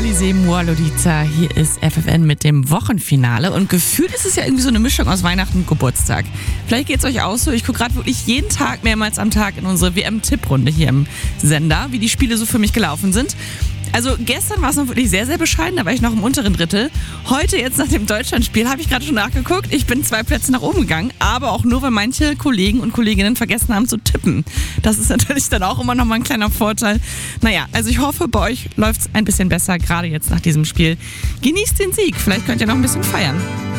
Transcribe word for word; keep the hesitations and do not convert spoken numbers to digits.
Alizé Moa Lolita, hier ist F F N mit dem Wochenfinale und gefühlt ist es ja irgendwie so eine Mischung aus Weihnachten und Geburtstag. Vielleicht geht's euch auch so, ich gucke gerade wirklich jeden Tag mehrmals am Tag in unsere W M-Tipprunde hier im Sender, wie die Spiele so für mich gelaufen sind. Also gestern war es noch wirklich sehr, sehr bescheiden, da war ich noch im unteren Drittel. Heute, jetzt nach dem Deutschlandspiel, habe ich gerade schon nachgeguckt. Ich bin zwei Plätze nach oben gegangen, aber auch nur, weil manche Kollegen und Kolleginnen vergessen haben zu tippen. Das ist natürlich dann auch immer noch mal ein kleiner Vorteil. Naja, also ich hoffe, bei euch läuft es ein bisschen besser, gerade jetzt nach diesem Spiel. Genießt den Sieg, vielleicht könnt ihr noch ein bisschen feiern.